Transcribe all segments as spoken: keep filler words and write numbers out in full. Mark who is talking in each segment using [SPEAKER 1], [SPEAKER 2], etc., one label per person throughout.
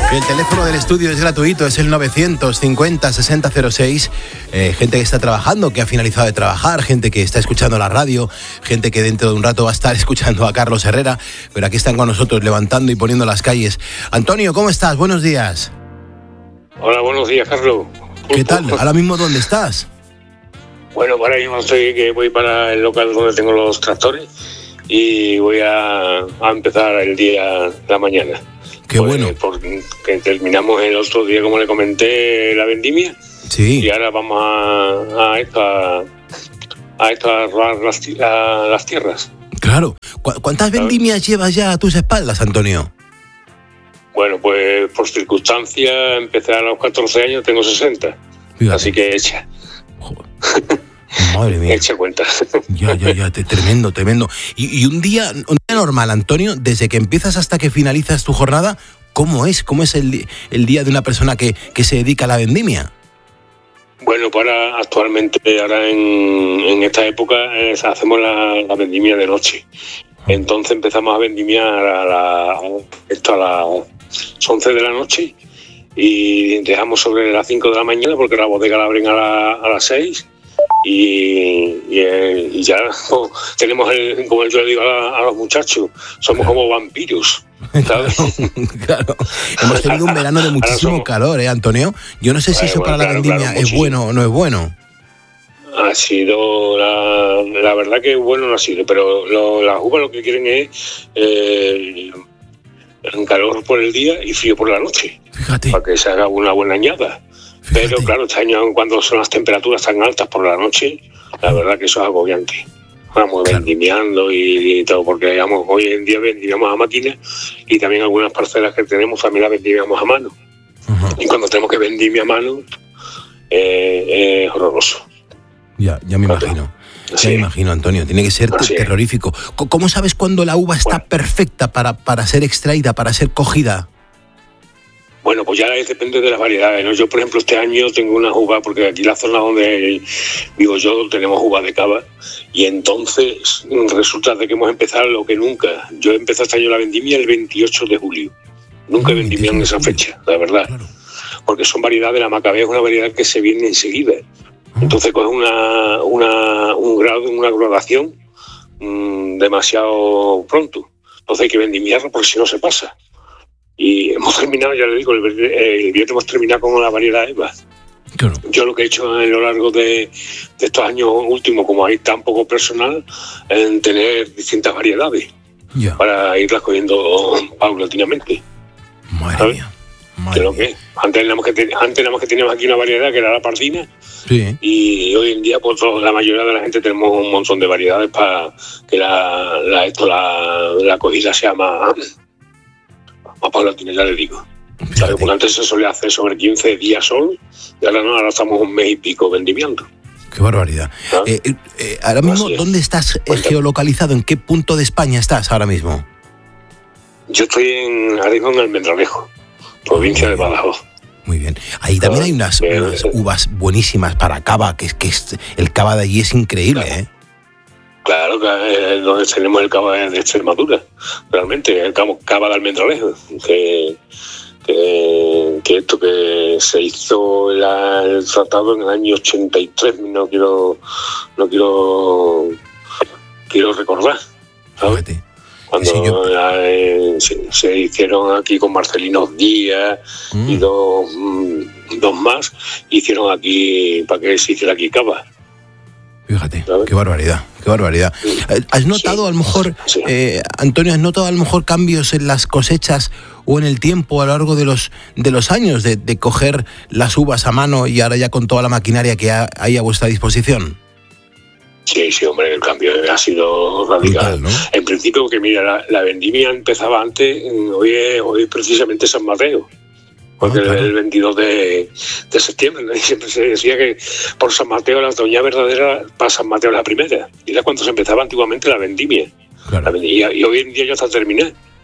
[SPEAKER 1] El teléfono del estudio es gratuito, es el novecientos cincuenta sesenta cero seis. Eh, gente que está trabajando, que ha finalizado de trabajar, gente que está escuchando la radio, gente que dentro de un rato va a estar escuchando a Carlos Herrera, pero aquí están con nosotros levantando y poniendo las calles. Antonio, ¿cómo estás? Buenos días.
[SPEAKER 2] Hola, buenos días, Carlos.
[SPEAKER 1] ¿Qué tal? ¿Ahora mismo dónde estás?
[SPEAKER 2] Bueno, ahora mismo estoy que voy para el local donde tengo los tractores y voy a, a empezar el día, la mañana.
[SPEAKER 1] Qué
[SPEAKER 2] pues,
[SPEAKER 1] bueno.
[SPEAKER 2] Porque terminamos el otro día, como le comenté, la vendimia.
[SPEAKER 1] Sí.
[SPEAKER 2] Y ahora vamos a, a esto, a, a esto, a robar las, a las tierras.
[SPEAKER 1] Claro. ¿Cu- ¿Cuántas vendimias llevas ya a tus espaldas, Antonio?
[SPEAKER 2] Bueno, pues por circunstancias empecé a los catorce años, tengo sesenta.
[SPEAKER 1] Fíjate.
[SPEAKER 2] Así que echa.
[SPEAKER 1] Joder. Madre mía.
[SPEAKER 2] Echa cuenta.
[SPEAKER 1] Ya, ya, ya, te- tremendo, tremendo. Y, y un día, un día normal, Antonio, desde que empiezas hasta que finalizas tu jornada, ¿cómo es? ¿Cómo es el, di- el día de una persona que, que se dedica a la vendimia?
[SPEAKER 2] Bueno, pues ahora, actualmente, ahora en, en esta época eh, hacemos la, la vendimia de noche. Entonces empezamos a vendimiar a, la, a, esto a las once de la noche y dejamos sobre las cinco de la mañana porque la bodega la abren a, la, a las seis. Y, y, eh, y ya oh, tenemos, el, como yo le digo a, la, a los muchachos, somos como vampiros, ¿sabes?
[SPEAKER 1] Claro. Hemos tenido un verano de muchísimo
[SPEAKER 2] somos...
[SPEAKER 1] calor, ¿eh, Antonio? Yo no sé si
[SPEAKER 2] Eh,
[SPEAKER 1] eso
[SPEAKER 2] bueno,
[SPEAKER 1] para la
[SPEAKER 2] claro,
[SPEAKER 1] vendimia
[SPEAKER 2] claro,
[SPEAKER 1] es
[SPEAKER 2] muchísimo.
[SPEAKER 1] bueno o no es bueno.
[SPEAKER 2] Ha sido, la, la verdad que bueno no ha sido, pero lo, las uvas lo que quieren es eh, calor por el día y frío por la noche,
[SPEAKER 1] Fíjate.
[SPEAKER 2] para que se haga una buena añada.
[SPEAKER 1] Fíjate.
[SPEAKER 2] Pero claro, este año cuando son las temperaturas tan altas por la noche, la verdad que eso es agobiante. Vamos
[SPEAKER 1] Claro.
[SPEAKER 2] vendimiando y, y todo, porque digamos, hoy en día vendimiamos a máquina y también algunas parcelas que tenemos también las vendimiamos a mano.
[SPEAKER 1] Ujú.
[SPEAKER 2] Y cuando tenemos que vendimia a mano, eh, es horroroso.
[SPEAKER 1] Ya, ya me
[SPEAKER 2] Claro.
[SPEAKER 1] imagino. Ya
[SPEAKER 2] Sí.
[SPEAKER 1] me imagino, Antonio. Tiene que ser
[SPEAKER 2] Así es.
[SPEAKER 1] terrorífico. C- ¿Cómo sabes cuando la uva está
[SPEAKER 2] Bueno.
[SPEAKER 1] perfecta para, para ser extraída, para ser cogida?
[SPEAKER 2] Bueno, pues ya depende de las variedades, ¿no? Yo, por ejemplo, este año tengo unas uvas, porque aquí en la zona donde vivo yo tenemos uvas de cava, y entonces resulta de que hemos empezado lo que nunca. Yo empecé este año la vendimia el veintiocho de julio. Nunca
[SPEAKER 1] Ah,
[SPEAKER 2] vendimia en
[SPEAKER 1] veintiocho
[SPEAKER 2] esa
[SPEAKER 1] de julio.
[SPEAKER 2] fecha, la verdad.
[SPEAKER 1] Claro.
[SPEAKER 2] Porque son variedades, la macabea es una variedad que se viene enseguida. Entonces coge una, una, un grado, una graduación mmm, demasiado pronto. Entonces hay que vendimiarlo porque si no se pasa. Y hemos terminado, ya le digo, el, el viernes hemos terminado con la variedad Eva.
[SPEAKER 1] Claro.
[SPEAKER 2] Yo lo que he hecho a lo largo de, de estos años últimos, como hay tan poco personal, en tener distintas variedades
[SPEAKER 1] Ya.
[SPEAKER 2] para irlas cogiendo paulatinamente.
[SPEAKER 1] Madre
[SPEAKER 2] ¿sabes?
[SPEAKER 1] mía.
[SPEAKER 2] Que
[SPEAKER 1] Madre
[SPEAKER 2] lo
[SPEAKER 1] mía.
[SPEAKER 2] que antes éramos que te- antes éramos que teníamos aquí una variedad que era la pardina,
[SPEAKER 1] Sí.
[SPEAKER 2] y hoy en día pues todo- la mayoría de la gente tenemos un montón de variedades para que la, la, esto, la, la cogida sea más, más paulatina, ya le digo. ¿Sabes?
[SPEAKER 1] Fíjate.
[SPEAKER 2] Porque antes se solía hacer sobre quince días solo y ahora no, ahora estamos un mes y pico vendimiando.
[SPEAKER 1] Qué barbaridad.
[SPEAKER 2] ¿Ah?
[SPEAKER 1] Eh, eh, eh, ahora mismo,
[SPEAKER 2] Así es.
[SPEAKER 1] ¿dónde estás eh,
[SPEAKER 2] Cuéntame.
[SPEAKER 1] geolocalizado? ¿En qué punto de España estás ahora mismo?
[SPEAKER 2] Yo estoy en, ahora mismo en Almendralejo, provincia de Badajoz.
[SPEAKER 1] Muy bien. Ahí también hay unas,
[SPEAKER 2] Eh,
[SPEAKER 1] unas
[SPEAKER 2] eh.
[SPEAKER 1] uvas buenísimas para cava, que es que es, el cava de allí es increíble,
[SPEAKER 2] Claro.
[SPEAKER 1] ¿eh?
[SPEAKER 2] Claro, que es donde tenemos el cava de Extremadura, realmente, el cava cava de Almendralejo, que, que, que esto que se hizo la- el tratado en el año ochenta y tres, no quiero, no quiero, quiero recordar, ¿sabes?
[SPEAKER 1] Fíjate.
[SPEAKER 2] Cuando
[SPEAKER 1] Sí, yo-
[SPEAKER 2] eh, se, se hicieron aquí con Marcelino Díaz y
[SPEAKER 1] Mm.
[SPEAKER 2] dos, mm, dos más, hicieron aquí, para que se hiciera aquí cava.
[SPEAKER 1] Fíjate,
[SPEAKER 2] ¿Sabes?
[SPEAKER 1] qué barbaridad, qué barbaridad. Eh, ¿Has notado
[SPEAKER 2] Sí.
[SPEAKER 1] a lo mejor,
[SPEAKER 2] Sí.
[SPEAKER 1] eh, Antonio, has notado a lo mejor cambios en las cosechas o en el tiempo a lo largo de los de los años de, de coger las uvas a mano y ahora ya con toda la maquinaria que ha- hay a vuestra disposición?
[SPEAKER 2] Sí, sí, hombre, el cambio ha sido radical.
[SPEAKER 1] Brutal, ¿no?
[SPEAKER 2] En principio, que mira, la, la vendimia empezaba antes, hoy es, hoy es precisamente San Mateo, porque
[SPEAKER 1] Ah, claro.
[SPEAKER 2] el, el veintidós de, de septiembre, ¿no? Y siempre se decía que por San Mateo la doña verdadera, para San Mateo la primera, y era cuando se empezaba antiguamente la vendimia.
[SPEAKER 1] Claro.
[SPEAKER 2] La vendimia, y hoy en día ya está terminada.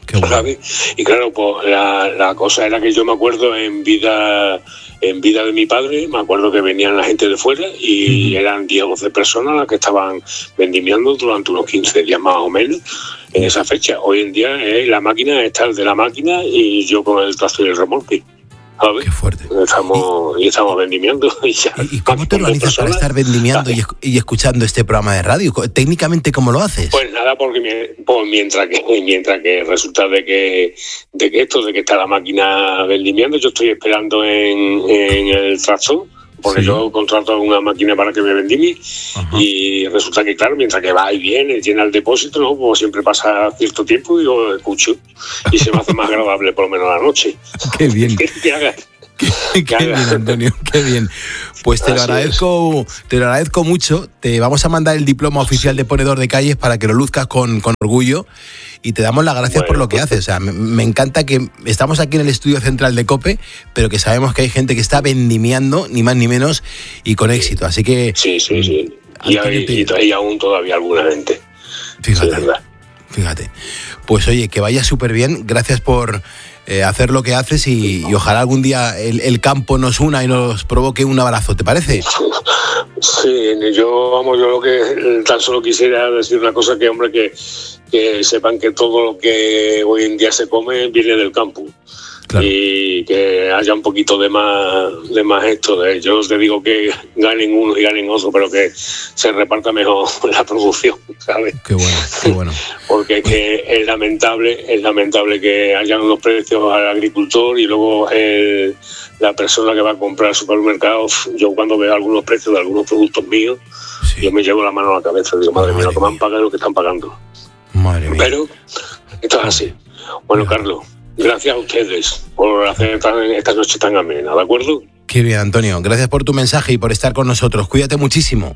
[SPEAKER 1] Bueno.
[SPEAKER 2] ¿Sabes? Y claro, pues la, la cosa era que yo me acuerdo en vida en vida de mi padre, me acuerdo que venían la gente de fuera y uh-huh. eran diez o doce personas las que estaban vendimiando durante unos quince días más o menos en esa fecha. Hoy en día eh, la máquina está el de la máquina y yo con el tractor y el remolque. ¿Sabes?
[SPEAKER 1] Qué fuerte.
[SPEAKER 2] Estamos, y, y estamos vendimiando. Y, ya,
[SPEAKER 1] ¿Y cómo te organizas para estar vendimiando y, y escuchando este programa de radio? Técnicamente, ¿cómo lo haces?
[SPEAKER 2] Pues nada, porque pues mientras que mientras que resulta de que de que esto, de que está la máquina vendimiando, yo estoy esperando en, en el tractor, porque sí. yo contrato una máquina para que me vendimie. Ajá. Y resulta que, claro, mientras que va y viene, llena el depósito, ¿no? Pues siempre pasa cierto tiempo y yo escucho y se me hace más agradable por lo menos la noche.
[SPEAKER 1] Qué bien.
[SPEAKER 2] que haga.
[SPEAKER 1] Qué, qué bien, Antonio, qué bien. Pues te lo agradezco, te lo agradezco mucho. Te vamos a mandar el diploma oficial de ponedor de calles para que lo luzcas con, con orgullo y te damos las gracias bueno, por lo que haces. O sea, me, me encanta que estamos aquí en el estudio central de COPE, pero que sabemos que hay gente que está vendimiando, ni más ni menos, y con éxito. Así que...
[SPEAKER 2] Sí, sí, sí. Y hay, te... y hay aún todavía alguna gente.
[SPEAKER 1] Fíjate, sí, fíjate. Pues oye, que vaya súper bien. Gracias por... Eh, hacer lo que haces y, y ojalá algún día el, el campo nos una y nos provoque un abrazo, ¿te parece?
[SPEAKER 2] Sí, yo vamos, yo lo que tan solo quisiera decir una cosa, que hombre, que, que sepan que todo lo que hoy en día se come viene del campo. Claro. Y que haya un poquito de más de más esto. De, yo te digo que ganen uno y ganen otro, pero que se reparta mejor la producción, ¿sabes?
[SPEAKER 1] Qué bueno, qué bueno.
[SPEAKER 2] Porque pues... que es lamentable, es lamentable que hayan unos precios al agricultor y luego el, la persona que va a comprar al supermercado. Yo cuando veo algunos precios de algunos productos míos, sí. yo me llevo la mano a la cabeza. Digo, madre, madre mía, lo que me han pagado y lo que están pagando.
[SPEAKER 1] Madre mía.
[SPEAKER 2] Pero esto es así. Bueno, Mira. Carlos, gracias a ustedes por hacer tan, esta noche tan amena, ¿de acuerdo?
[SPEAKER 1] Qué bien, Antonio. Gracias por tu mensaje y por estar con nosotros. Cuídate muchísimo.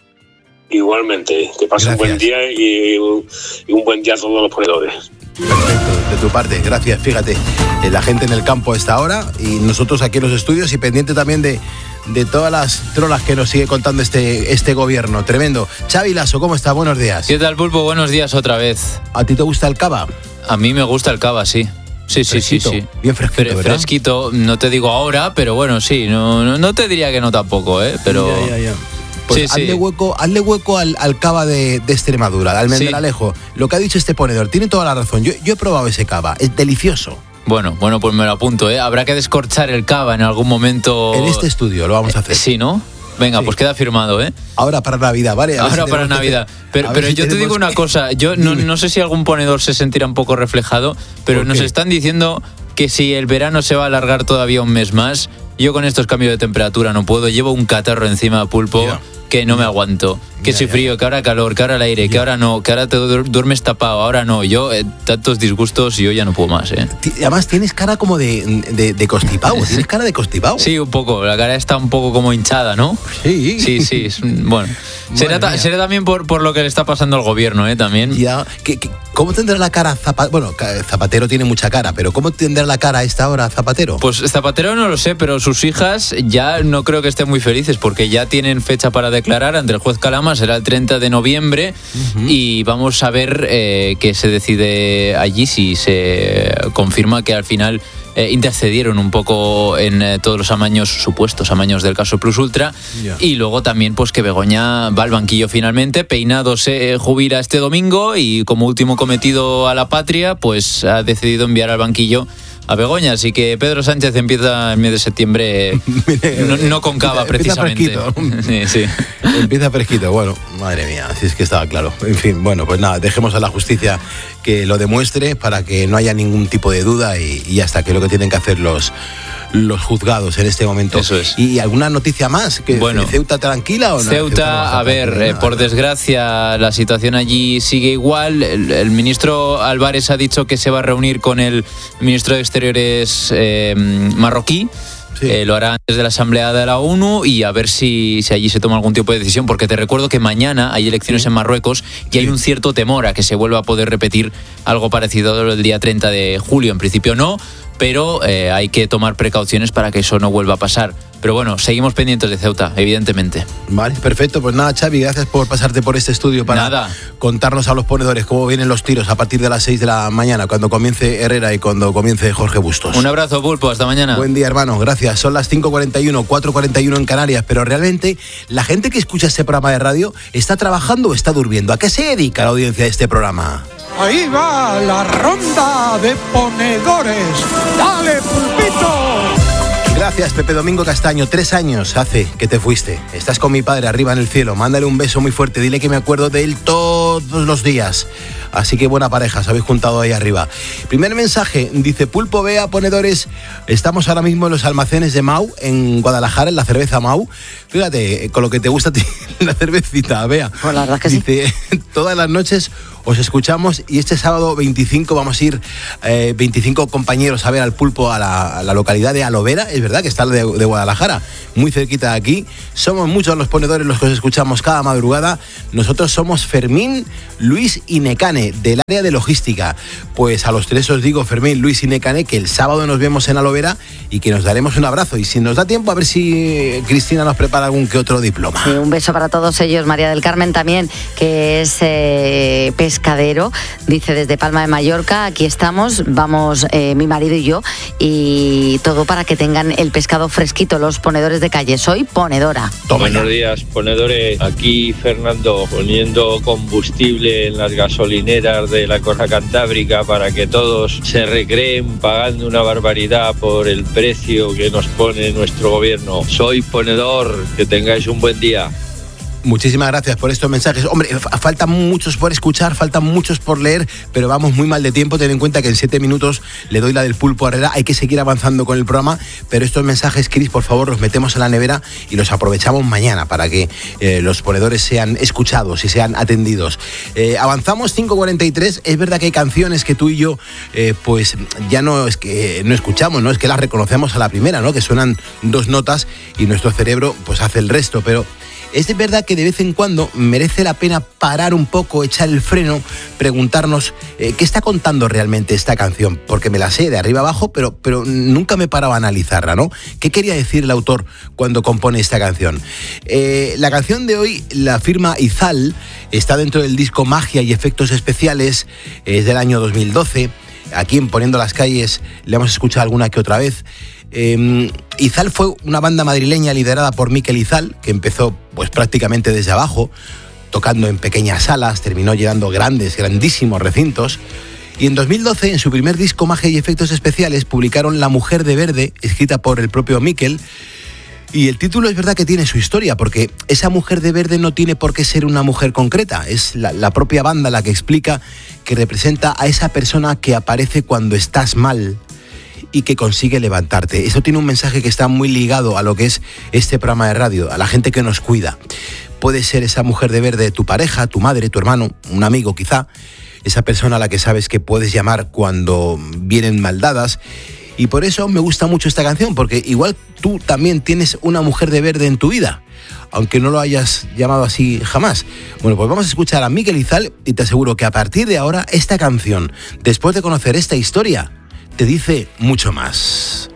[SPEAKER 2] Igualmente. Que pases un buen día y un, y un buen día a todos los ponedores.
[SPEAKER 1] Perfecto, de tu parte. Gracias. Fíjate, la gente en el campo a esta hora y nosotros aquí en los estudios y pendiente también de, de todas las trolas que nos sigue contando este, este gobierno. Tremendo. Xavi Lasso, ¿cómo está? Buenos días.
[SPEAKER 3] ¿Qué tal, Pulpo? Buenos días otra vez.
[SPEAKER 1] ¿A ti te gusta el cava?
[SPEAKER 3] A mí me gusta el cava, sí. Sí, sí,
[SPEAKER 1] fresquito,
[SPEAKER 3] sí, sí.
[SPEAKER 1] Bien fresquito,
[SPEAKER 3] Fre-
[SPEAKER 1] ¿verdad?
[SPEAKER 3] Fresquito, no te digo ahora, pero bueno, sí. No, no, no te diría que no tampoco, ¿eh? Pero...
[SPEAKER 1] Ya, ya, ya. Pues
[SPEAKER 3] sí,
[SPEAKER 1] hazle,
[SPEAKER 3] sí.
[SPEAKER 1] Hueco, hazle hueco al, al cava de, de Extremadura, al Almendralejo. Sí. Lo que ha dicho este ponedor, tiene toda la razón. Yo, yo he probado ese cava, es delicioso.
[SPEAKER 3] Bueno, bueno, pues me lo apunto, ¿eh? Habrá que descorchar el cava en algún momento.
[SPEAKER 1] En este estudio lo vamos a hacer.
[SPEAKER 3] Eh, sí, ¿no? Venga, sí. Pues queda firmado, ¿eh?
[SPEAKER 1] Ahora para Navidad, ¿vale?
[SPEAKER 3] Ahora si para Navidad. Que... Pero, pero si yo te digo una que... cosa, yo no, no sé si algún ponedor se sentirá un poco reflejado, pero nos están diciendo que si el verano se va a alargar todavía un mes más, yo con estos cambios de temperatura no puedo, llevo un catarro encima, Pulpo. Mira. Que no me aguanto, que ya, soy frío, ya. Que ahora calor, que ahora el aire, ya. Que ahora no, que ahora te duermes tapado, ahora no. Yo, eh, tantos disgustos y yo ya no puedo más, ¿eh?
[SPEAKER 1] Además tienes cara como de, de, de constipado, tienes cara de constipado.
[SPEAKER 3] Sí, un poco, la cara está un poco como hinchada, ¿no?
[SPEAKER 1] Sí.
[SPEAKER 3] Sí, sí, es, bueno. Será, ta, será también por, por lo que le está pasando al gobierno, ¿eh? También.
[SPEAKER 1] Ya, ¿Qué, qué, ¿cómo tendrá la cara Zapatero? Bueno, Zapatero tiene mucha cara, pero ¿cómo tendrá la cara a esta hora Zapatero?
[SPEAKER 3] Pues Zapatero no lo sé, pero sus hijas ya no creo que estén muy felices porque ya tienen fecha para declarar ante el juez Calama, será el treinta de noviembre uh-huh. y vamos a ver eh, qué se decide allí, si se confirma que al final eh, intercedieron un poco en eh, todos los amaños, supuestos amaños del caso Plus Ultra yeah. y luego también pues que Begoña va al banquillo finalmente, Peinado se jubila este domingo y como último cometido a la patria pues ha decidido enviar al banquillo a Begoña, así que Pedro Sánchez empieza el mes de septiembre no, no con cava precisamente.
[SPEAKER 1] Empieza fresquito.
[SPEAKER 3] Sí, sí.
[SPEAKER 1] Empieza fresquito, bueno, madre mía, si es que estaba claro. En fin, bueno, pues nada, dejemos a la justicia que lo demuestre para que no haya ningún tipo de duda y, y hasta que lo que tienen que hacer los los juzgados en este momento.
[SPEAKER 3] Eso es.
[SPEAKER 1] ¿Y alguna noticia más? ¿Que
[SPEAKER 3] bueno,
[SPEAKER 1] Ceuta tranquila o no?
[SPEAKER 3] Ceuta, Ceuta a ver, eh, por desgracia la situación allí sigue igual. El, el ministro Álvarez ha dicho que se va a reunir con el ministro de Exteriores eh, marroquí. Sí. Eh, lo hará antes de la Asamblea de la ONU y a ver si, si allí se toma algún tipo de decisión, porque te recuerdo que mañana hay elecciones sí. en Marruecos y sí. hay un cierto temor a que se vuelva a poder repetir algo parecido el día treinta de julio. En principio no, pero eh, hay que tomar precauciones para que eso no vuelva a pasar. pero bueno, seguimos pendientes de Ceuta, evidentemente.
[SPEAKER 1] Vale, perfecto. Pues nada, Xavi, gracias por pasarte por este estudio para
[SPEAKER 3] nada.
[SPEAKER 1] contarnos a los ponedores cómo vienen los tiros a partir de las seis de la mañana, cuando comience Herrera y cuando comience Jorge Bustos.
[SPEAKER 3] Un abrazo, Pulpo, hasta mañana.
[SPEAKER 1] Buen día, hermano, gracias. Son las cinco cuarenta y uno, cuatro cuarenta y uno en Canarias, pero realmente la gente que escucha este programa de radio está trabajando o está durmiendo. ¿A qué se dedica la audiencia de este programa?
[SPEAKER 4] Ahí va la ronda de ponedores. ¡Dale, Pulpito!
[SPEAKER 1] Gracias, Pepe Domingo Castaño. Tres años hace que te fuiste. Estás con mi padre arriba en el cielo. Mándale un beso muy fuerte. Dile que me acuerdo de él todos los días. Así que buena pareja, os habéis juntado ahí arriba. Primer mensaje, dice Pulpo, Bea, ponedores. Estamos ahora mismo en los almacenes de Mau, en Guadalajara, en la cerveza Mau. Fíjate, con lo que te gusta a ti, la cervecita, Bea.
[SPEAKER 5] Pues la verdad que
[SPEAKER 1] dice,
[SPEAKER 5] sí.
[SPEAKER 1] Todas las noches os escuchamos y este sábado veinticinco vamos a ir eh, veinticinco compañeros a ver al Pulpo a la, a la localidad de Alovera, es verdad que está de, de Guadalajara, muy cerquita de aquí. Somos muchos los ponedores los que os escuchamos cada madrugada. Nosotros somos Fermín, Luis y Necane, del área de logística. Pues a los tres os digo, Fermín, Luis y Necane, que el sábado nos vemos en Alovera y que nos daremos un abrazo. Y si nos da tiempo, a ver si Cristina nos prepara algún que otro diploma.
[SPEAKER 5] Sí, un beso para todos ellos. María del Carmen también, que es eh, pescadero, dice desde Palma de Mallorca, aquí estamos, vamos eh, mi marido y yo, y todo para que tengan el pescado fresquito, los ponedores de calle. Soy ponedora.
[SPEAKER 1] Toma
[SPEAKER 6] Buenos
[SPEAKER 1] ya.
[SPEAKER 6] días, ponedores. Aquí Fernando, poniendo combustible en las gasolineras de la Costa Cantábrica para que todos se recreen pagando una barbaridad por el precio que nos pone nuestro gobierno. Soy ponedor, que tengáis un buen día.
[SPEAKER 1] Muchísimas gracias por estos mensajes. Hombre, fa- faltan muchos por escuchar, faltan muchos por leer, pero vamos muy mal de tiempo. Ten en cuenta que en siete minutos le doy la del Pulpo a Herrera. Hay que seguir avanzando con el programa, pero estos mensajes, Cris, por favor, los metemos en la nevera y los aprovechamos mañana para que eh, los ponedores sean escuchados y sean atendidos. Eh, avanzamos cinco cuarenta y tres. Es verdad que hay canciones que tú y yo, eh, pues ya no es que no escuchamos, ¿no? Es que las reconocemos a la primera, ¿no? Que suenan dos notas y nuestro cerebro pues hace el resto, pero es verdad que de vez en cuando merece la pena parar un poco, echar el freno, preguntarnos eh, qué está contando realmente esta canción, porque me la sé de arriba abajo, pero, pero nunca me paraba a analizarla, ¿no? ¿Qué quería decir el autor cuando compone esta canción? Eh, la canción de hoy la firma Izal, está dentro del disco Magia y Efectos Especiales, es del año dos mil doce. Aquí en Poniendo las Calles le hemos escuchado alguna que otra vez. Eh, Izal fue una banda madrileña liderada por Mikel Izal, que empezó pues prácticamente desde abajo, tocando en pequeñas salas, terminó llegando grandes, grandísimos recintos. Y en dos mil doce, en su primer disco Magia y Efectos Especiales, publicaron La Mujer de Verde, escrita por el propio Mikel. Y el título es verdad que tiene su historia, porque esa mujer de verde no tiene por qué ser una mujer concreta. Es la, la propia banda la que explica que representa a esa persona que aparece cuando estás mal y que consigue levantarte. Eso tiene un mensaje que está muy ligado a lo que es este programa de radio, a la gente que nos cuida. Puede ser esa mujer de verde tu pareja, tu madre, tu hermano, un amigo quizá, esa persona a la que sabes que puedes llamar cuando vienen maldadas. Y por eso me gusta mucho esta canción, porque igual tú también tienes una mujer de verde en tu vida, aunque no lo hayas llamado así jamás. Bueno, pues vamos a escuchar a Mikel Izal y te aseguro que a partir de ahora esta canción, después de conocer esta historia, te dice mucho más.